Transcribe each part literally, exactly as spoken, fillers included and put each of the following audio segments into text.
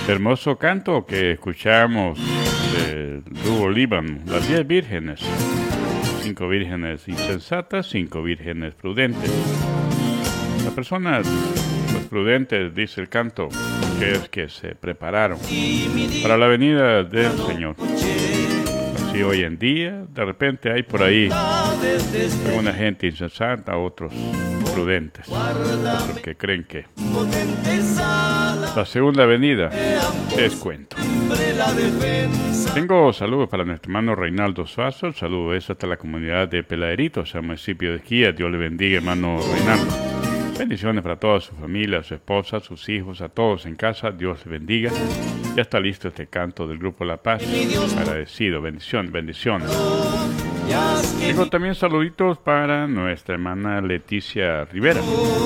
Hermoso canto que escuchamos del dúo Líbano, las diez vírgenes. Cinco vírgenes insensatas, cinco vírgenes prudentes. Las personas, los prudentes, dice el canto, que es que se prepararon para la venida del Señor. Así hoy en día, de repente hay por ahí alguna gente insensata, otros prudentes, otros que creen que la segunda venida es cuento. Tengo saludos para nuestro hermano Reinaldo Suazo. Saludos es hasta la comunidad de Peladeritos, al municipio de Esquía. Dios le bendiga, hermano Reinaldo. Bendiciones para toda su familia, su esposa, sus hijos, a todos en casa. Dios le bendiga. Ya está listo este canto del Grupo La Paz. Agradecido. Bendiciones, bendiciones. Tengo también saluditos para nuestra hermana Leticia Rivera.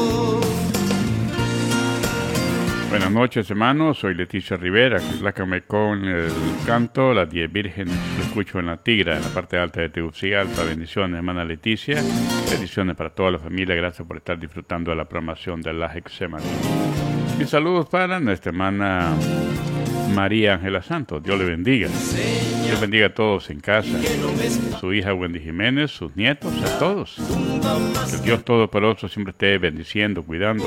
Buenas noches, hermanos. Soy Leticia Rivera. Complácame con el canto Las Diez Vírgenes. Lo escucho en La Tigra, en la parte alta de Tegucigalpa. Bendiciones, hermana Leticia. Bendiciones para toda la familia. Gracias por estar disfrutando de la programación de la Hexemaní. Mis saludos para nuestra hermana María Ángela Santos. Dios le bendiga. Dios bendiga a todos en casa. Su hija Wendy Jiménez, sus nietos, a todos. Que el Dios Todopoderoso siempre esté bendiciendo, cuidando,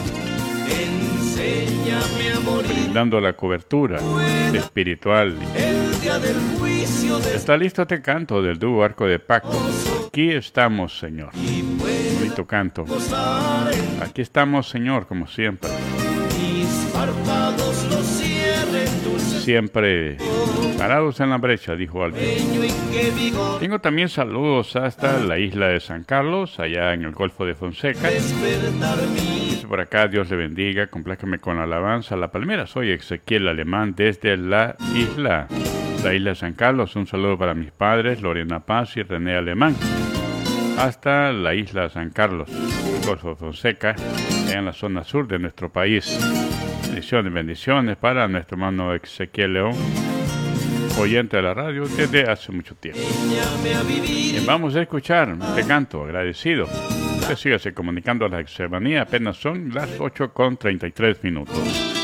brindando la cobertura espiritual. Está listo este canto del dúo Arco de Pacto. Aquí estamos, Señor. Bonito canto. Aquí estamos, Señor, como siempre. Siempre parados en la brecha, dijo alguien. Tengo también saludos hasta la isla de San Carlos, allá en el Golfo de Fonseca. Dice por acá, Dios le bendiga, complácame con alabanza La Palmera. Soy Ezequiel Alemán desde la isla, la isla de San Carlos. Un saludo para mis padres, Lorena Paz y René Alemán. Hasta la isla de San Carlos, Golfo de Fonseca, en la zona sur de nuestro país. Bendiciones, bendiciones para nuestro hermano Ezequiel León, oyente de la radio desde hace mucho tiempo. Bien, vamos a escuchar este canto agradecido. Usted sígase comunicando a la Hexemaní, apenas son las ocho con treinta y tres minutos.